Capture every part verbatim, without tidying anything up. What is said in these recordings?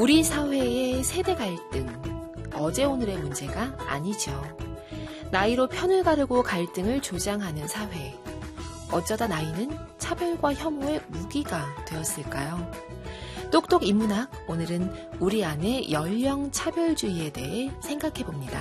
우리 사회의 세대 갈등, 어제 오늘의 문제가 아니죠. 나이로 편을 가르고 갈등을 조장하는 사회. 어쩌다 나이는 차별과 혐오의 무기가 되었을까요? 똑똑 인문학, 오늘은 우리 안의 연령 차별주의에 대해 생각해봅니다.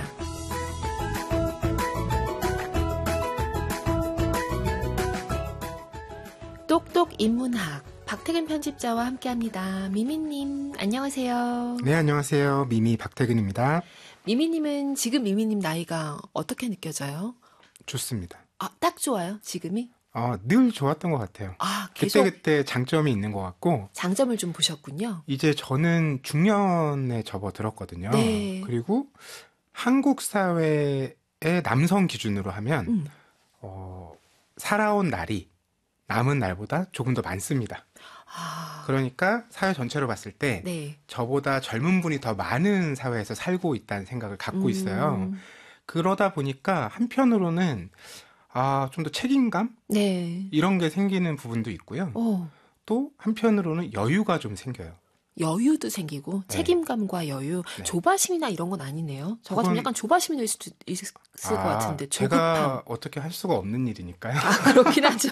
똑똑 인문학, 박태근 편집자와 함께합니다. 미미님, 안녕하세요. 네, 안녕하세요. 미미 박태근입니다. 미미님은 지금 미미님 나이가 어떻게 느껴져요? 좋습니다. 아, 딱 좋아요, 지금이? 어, 늘 좋았던 것 같아요. 아, 계속 그때그때 장점이 있는 것 같고. 장점을 좀 보셨군요. 이제 저는 중년에 접어들었거든요. 네. 그리고 한국 사회의 남성 기준으로 하면 음. 어, 살아온 날이 남은 날보다 조금 더 많습니다. 아, 그러니까 사회 전체로 봤을 때 네. 저보다 젊은 분이 더 많은 사회에서 살고 있다는 생각을 갖고 있어요. 음, 그러다 보니까 한편으로는 아, 좀 더 책임감? 네. 이런 게 생기는 부분도 있고요. 어, 또 한편으로는 여유가 좀 생겨요. 여유도 생기고 네. 책임감과 여유, 네. 조바심이나 이런 건 아니네요. 저 같으면 그건- 약간 조바심이 될 수도 있을 것 아, 같은데 조급함. 제가 어떻게 할 수가 없는 일이니까요. 아, 그렇긴 하죠.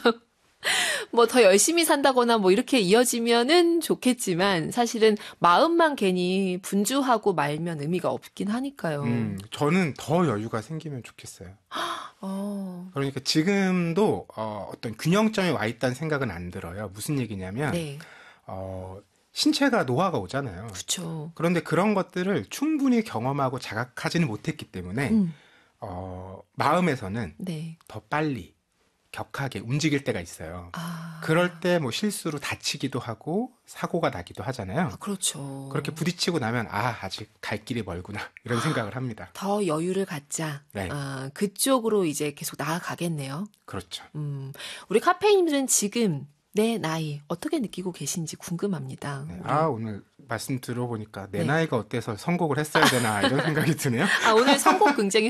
뭐 더 열심히 산다거나 뭐 이렇게 이어지면은 좋겠지만 사실은 마음만 괜히 분주하고 말면 의미가 없긴 하니까요. 음, 저는 더 여유가 생기면 좋겠어요. 어, 그러니까 지금도 어, 어떤 균형점에 와 있다는 생각은 안 들어요. 무슨 얘기냐면 네, 어, 신체가 노화가 오잖아요. 그렇죠. 그런데 그런 것들을 충분히 경험하고 자각하지는 못했기 때문에 음, 어, 마음에서는 네. 더 빨리 격하게 움직일 때가 있어요. 아, 그럴 때 뭐 실수로 다치기도 하고 사고가 나기도 하잖아요. 아, 그렇죠. 그렇게 부딪히고 나면 아, 아직 갈 길이 멀구나 이런 생각을 합니다. 더 여유를 갖자. 네. 아, 그쪽으로 이제 계속 나아가겠네요. 그렇죠. 음, 우리 카페인들은 지금 내 나이 어떻게 느끼고 계신지 궁금합니다. 네. 우리- 아, 오늘 말씀 들어보니까 내 네. 나이가 어때서 선곡을 했어야 되나 이런 생각이 드네요. 아, 오늘 선곡 굉장히